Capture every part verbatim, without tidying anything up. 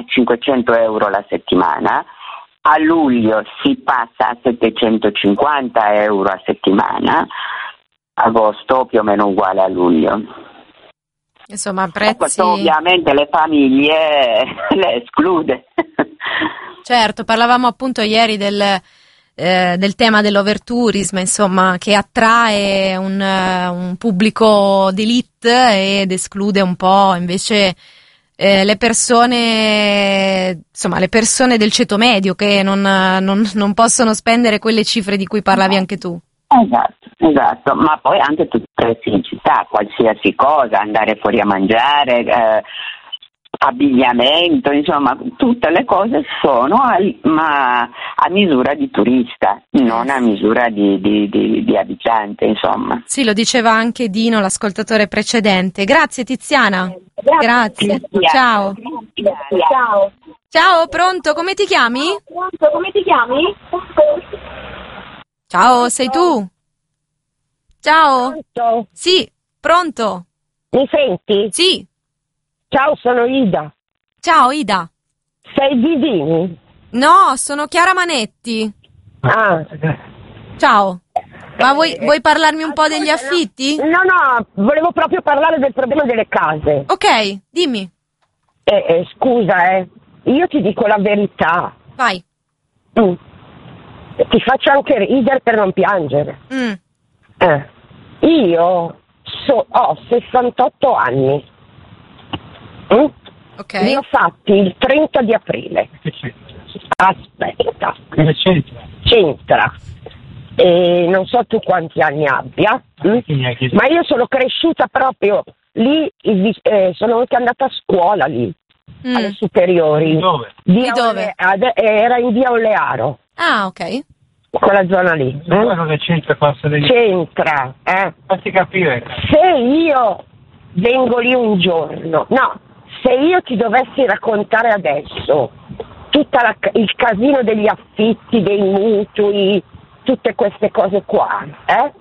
a cinquecento euro la settimana, a luglio si passa a settecentocinquanta euro a settimana, agosto più o meno uguale a luglio. Insomma, prezzi... Questo ovviamente le famiglie le esclude. Certo, parlavamo appunto ieri del, eh, del tema dell'overtourism, insomma, che attrae un, un pubblico d'élite ed esclude un po' invece eh, le persone, insomma, le persone del ceto medio che non, non, non possono spendere quelle cifre di cui parlavi anche tu. Esatto, esatto, ma poi anche tutte le prezzi in città, qualsiasi cosa, andare fuori a mangiare, eh, abbigliamento, insomma, tutte le cose sono a, ma a misura di turista, non a misura di, di, di, di abitante, insomma. Sì, lo diceva anche Dino, l'ascoltatore precedente. Grazie Tiziana. Grazie. Grazie. Ciao. Grazie. Ciao. Ciao, pronto? Come ti chiami? Pronto, come ti chiami? Ciao, sei tu? Ciao? Pronto? Sì, pronto? Mi senti? Sì. Ciao, sono Ida. Ciao, Ida. Sei Didini? No, sono Chiara Manetti. Ah. Ciao. Ma vuoi, vuoi parlarmi un po' degli affitti? No, no, volevo proprio parlare del problema delle case. Ok, dimmi. Eh, eh, scusa, eh, io ti dico la verità. Vai. Mm. Ti faccio anche ridere per non piangere. Mm. Eh. Io so, ho sessantotto anni. Mm? Ok. Li ho fatti il trenta di aprile. Aspetta. Cosa c'entra? C'entra. E non so tu quanti anni abbia, mm? Ma io sono cresciuta proprio lì, eh, sono anche andata a scuola lì, mm. alle superiori. Dove? Di dove? Ad, era in via Olearo. Ah, ok. Quella zona lì. Ma eh? Cosa c'entra cosa degli... C'entra, eh? Fatti capire. Se io vengo lì un giorno, no, se io ti dovessi raccontare adesso tutto il casino degli affitti, dei mutui, tutte queste cose qua, eh?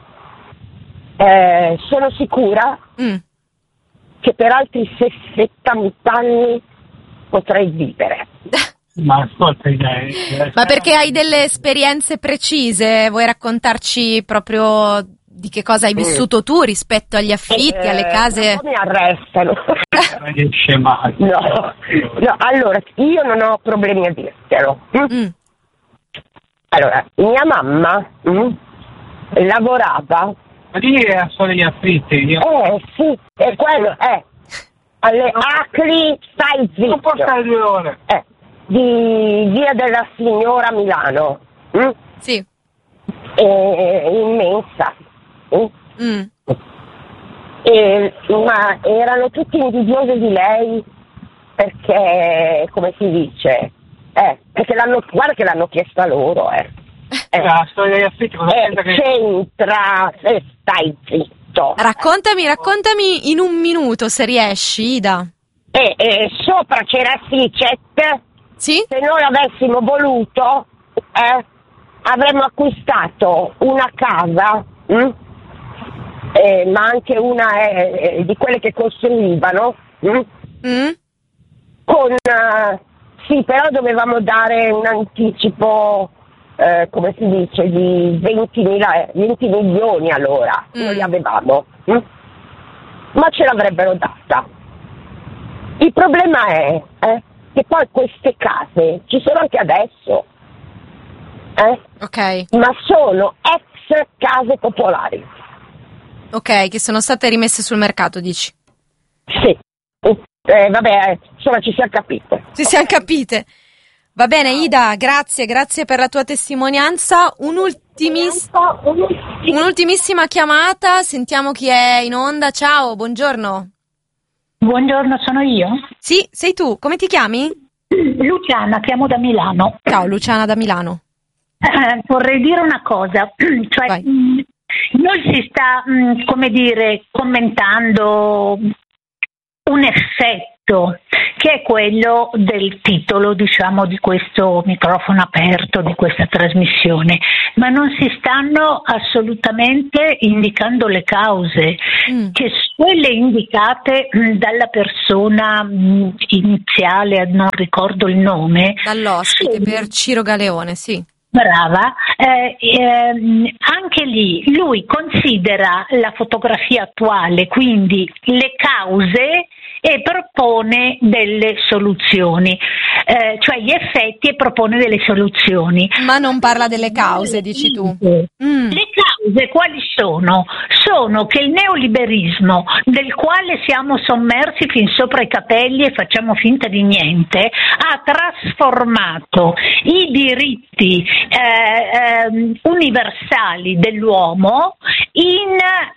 Eh, sono sicura mm. che per altri sessanta anni potrei vivere. Ma ascolta, dai. Ma perché hai delle esperienze precise? Vuoi raccontarci proprio di che cosa hai vissuto tu rispetto agli affitti, eh, alle case? Mi arrestano. no, no, allora, io non ho problemi a dirtelo. Mm. Allora, mia mamma mm, lavorava. Ma di è solo gli affitti? Io... Eh, sì, è quello, eh. Alle Acli, stai zitto. Non può stare due ore. Eh. Di via della Signora Milano, mm? Sì. E, immensa, mm? Mm. E, ma erano tutti invidiosi di lei perché, come si dice, eh, perché l'hanno, guarda che l'hanno chiesta loro, eh. Eh, la storia degli affitti cosa eh, c'entra che... c'entra, se stai zitto. Raccontami, raccontami in un minuto se riesci, Ida. E, e sopra c'era Sicet. Sì? Se noi avessimo voluto, eh, avremmo acquistato una casa, hm? eh, ma anche una eh, di quelle che costruivano, hm? Mm? con uh, sì, però dovevamo dare un anticipo, eh, come si dice, di ventimila, venti milioni allora, mm. noi li avevamo, hm? ma ce l'avrebbero data. Il problema è eh, che poi queste case ci sono anche adesso, eh? Ok. ma sono ex case popolari. Ok, che sono state rimesse sul mercato, dici? Sì, eh, vabbè, insomma ci siamo capite. Ci siamo capite. Va bene, Ida, grazie, grazie per la tua testimonianza. Un'ultimis- un'ultimissima chiamata, sentiamo chi è in onda. Ciao, buongiorno. Buongiorno, sono io? Sì, sei tu. Come ti chiami? Luciana, chiamo da Milano. Ciao, Luciana da Milano. Eh, vorrei dire una cosa, cioè mh, noi si sta, mh, come dire, commentando un effetto fatto, che è quello del titolo, diciamo, di questo microfono aperto, di questa trasmissione, ma non si stanno assolutamente indicando le cause, mm. che quelle indicate mh, dalla persona mh, iniziale, non ricordo il nome, dall'ospite, sì. per Ciro Galeone, sì. Brava, eh, ehm, anche lì lui considera la fotografia attuale, quindi le cause, e propone delle soluzioni, eh, cioè gli effetti, e propone delle soluzioni. Ma non parla delle cause, dici tu. Mm. Le cause quali sono? Sono che il neoliberismo, del quale siamo sommersi fin sopra i capelli e facciamo finta di niente, ha trasformato i diritti eh, eh, universali dell'uomo in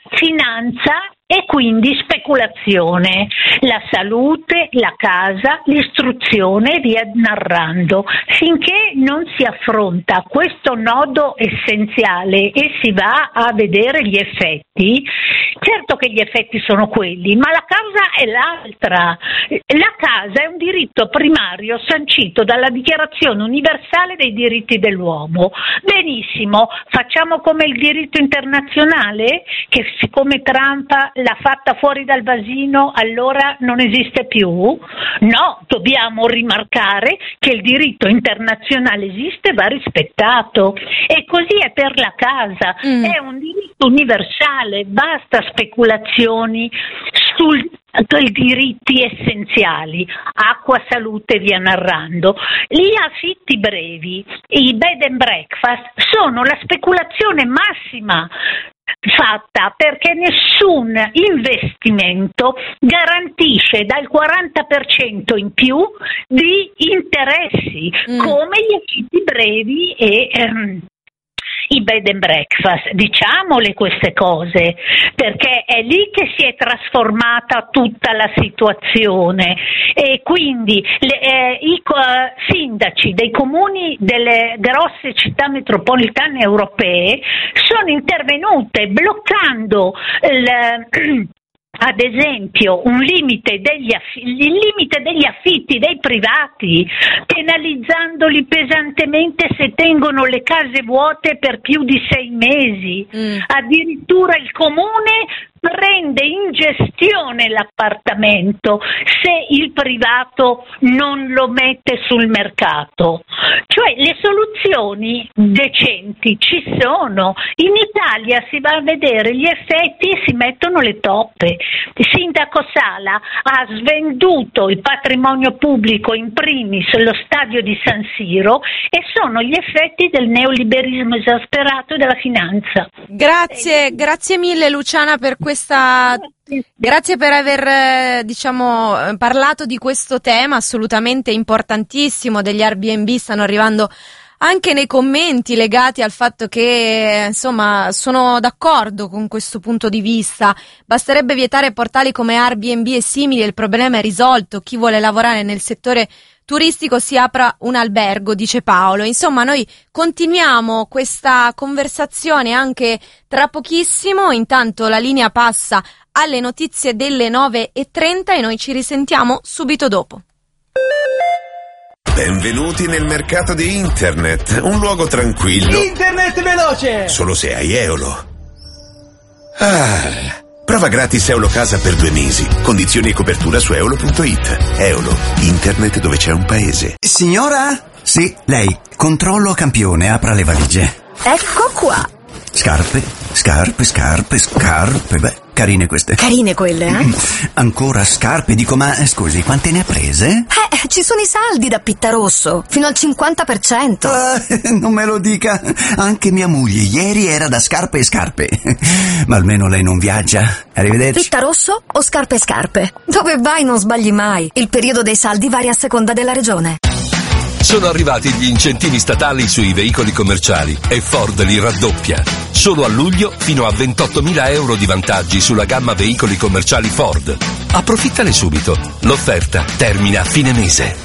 finanza e quindi speculazione, la salute, la casa, l'istruzione, via narrando. Finché non si affronta questo nodo essenziale e si va a vedere gli effetti, certo che gli effetti sono quelli, ma la causa è l'altra. La casa è un diritto primario sancito dalla Dichiarazione universale dei diritti dell'uomo. Benissimo, facciamo come il diritto internazionale, che siccome Trump l'ha fatta fuori dal vasino allora non esiste più? No, dobbiamo rimarcare che il diritto internazionale esiste e va rispettato, e così è per la casa, mm. è un diritto universale, basta speculazioni sul i diritti essenziali, acqua, salute, via narrando. Gli affitti brevi, i bed and breakfast, sono la speculazione massima fatta, perché nessun investimento garantisce dal quaranta per cento in più di interessi, mm. come gli affitti brevi e ehm, i bed and breakfast. Diciamole queste cose, perché è lì che si è trasformata tutta la situazione, e quindi le, eh, i uh, sindaci dei comuni delle grosse città metropolitane europee sono intervenute bloccando il ad esempio un limite degli affi- il limite degli affitti dei privati, penalizzandoli pesantemente se tengono le case vuote per più di sei mesi. Mm. Addirittura il comune prende in gestione l'appartamento se il privato non lo mette sul mercato. Cioè le soluzioni decenti ci sono. In Italia si va a vedere gli effetti e si mettono le toppe. Il sindaco Sala ha svenduto il patrimonio pubblico, in primis lo stadio di San Siro, e sono gli effetti del neoliberismo esasperato e della finanza. Grazie, grazie mille Luciana per questa Grazie per aver, diciamo, parlato di questo tema assolutamente importantissimo degli Airbnb. Stanno arrivando anche nei commenti legati al fatto che, insomma, sono d'accordo con questo punto di vista. Basterebbe vietare portali come Airbnb e simili e il problema è risolto. Chi vuole lavorare nel settore turistico si apra un albergo, dice Paolo. Insomma, noi continuiamo questa conversazione anche tra pochissimo. Intanto la linea passa alle notizie delle nove e trenta e noi ci risentiamo subito dopo. Benvenuti nel mercato di Internet, un luogo tranquillo. Internet veloce! Solo se hai Eolo. Ah, prova gratis Eolo Casa per due mesi. Condizioni e copertura su eolo punto it. Eolo, internet dove c'è un paese. Signora? Sì, lei. Controllo campione, apra le valigie. Ecco qua. Scarpe, scarpe, scarpe, scarpe. Beh, carine queste. Carine quelle, eh? Ancora scarpe, dico, ma scusi, quante ne ha prese? Eh, ci sono i saldi da Pittarosso, fino al cinquanta per cento. Ah, non me lo dica. Anche mia moglie ieri era da scarpe e scarpe. Ma almeno lei non viaggia. Arrivederci. Pittarosso o scarpe e scarpe? Dove vai non sbagli mai. Il periodo dei saldi varia a seconda della regione. Sono arrivati gli incentivi statali sui veicoli commerciali e Ford li raddoppia. Solo a luglio fino a ventottomila euro di vantaggi sulla gamma veicoli commerciali Ford. Approfittane subito. L'offerta termina a fine mese.